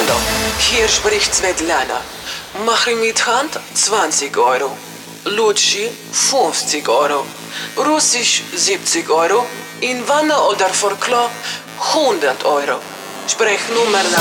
Hallo, hier spricht Svetlana. Mache mit Hand 20 Euro. Lutschi 50 Euro. Russisch 70 Euro. In Wanne oder vor Klo 100 Euro. Sprechnummer